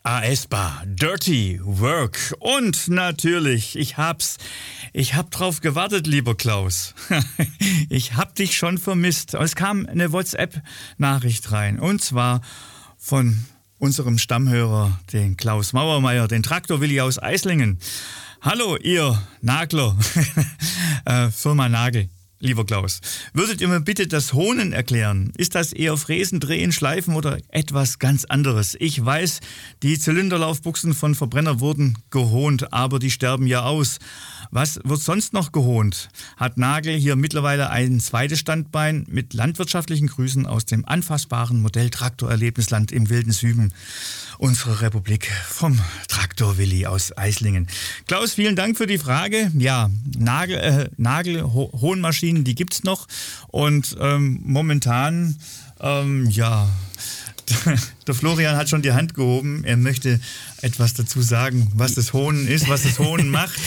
Aespa, Dirty Work. Und natürlich, ich hab drauf gewartet, lieber Klaus. Ich hab dich schon vermisst. Es kam eine WhatsApp-Nachricht rein. Und zwar von unserem Stammhörer, den Klaus Mauermeier, den Traktor-Willi aus Eislingen. Hallo, ihr Nagler, Firma Nagel. Lieber Klaus, würdet ihr mir bitte das Hohnen erklären? Ist das eher Fräsen, Drehen, Schleifen oder etwas ganz anderes? Ich weiß, die Zylinderlaufbuchsen von Verbrenner wurden gehohnt, aber die sterben ja aus. Was wird sonst noch gehohnt? Hat Nagel hier mittlerweile ein zweites Standbein mit landwirtschaftlichen Grüßen aus dem anfassbaren Modell-Traktor-Erlebnisland im wilden Süden unserer Republik vom Traktor-Willi aus Eislingen. Klaus, vielen Dank für die Frage. Ja, Hohnmaschinen, die gibt's noch und momentan, der Florian hat schon die Hand gehoben. Er möchte etwas dazu sagen, was das Hohnen ist, was das Hohnen macht.